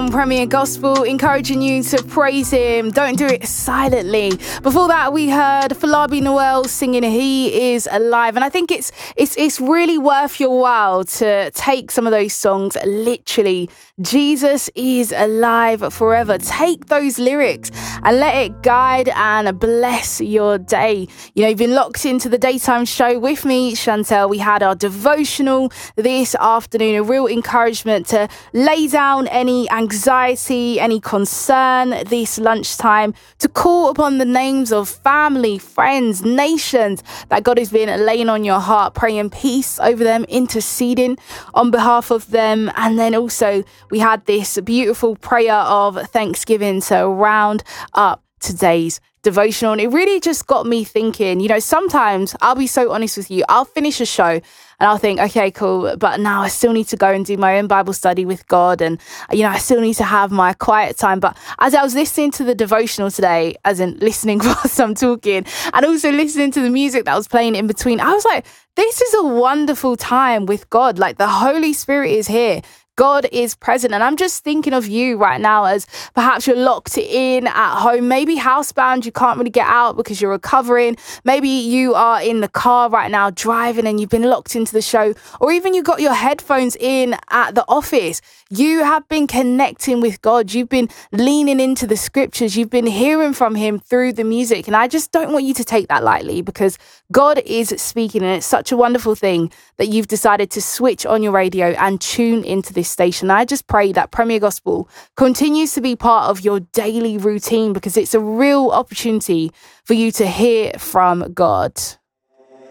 on Premier Gospel, encouraging you to praise him. Don't do it silently. Before that, we heard Falabi Noel singing He Is Alive. And I think it's really worth your while to take some of those songs literally. Jesus is alive forever. Take those lyrics and let it guide and bless your day. You know, you've been locked into the daytime show with me, Chantel. We had our devotional this afternoon, a real encouragement to lay down any anxiety, any concern this lunchtime, to call upon the names of family, friends, nations that God has been laying on your heart, praying peace over them, interceding on behalf of them. And then also we had this beautiful prayer of thanksgiving to round up today's devotional. And it really just got me thinking, you know, sometimes I'll be so honest with you, I'll finish a show and I'll think, okay, cool, but now I still need to go and do my own Bible study with God, and you know, I still need to have my quiet time. But as I was listening to the devotional today, as in listening whilst I'm talking, and also listening to the music that was playing in between, I was like, this is a wonderful time with God. Like, the Holy Spirit is here. God is present. And I'm just thinking of you right now as perhaps you're locked in at home, maybe housebound, you can't really get out because you're recovering. Maybe you are in the car right now driving and you've been locked into the show, or even you got your headphones in at the office. You have been connecting with God. You've been leaning into the scriptures. You've been hearing from him through the music. And I just don't want you to take that lightly, because God is speaking, and it's such a wonderful thing that you've decided to switch on your radio and tune into this station. I just pray that Premier Gospel continues to be part of your daily routine, because it's a real opportunity for you to hear from God.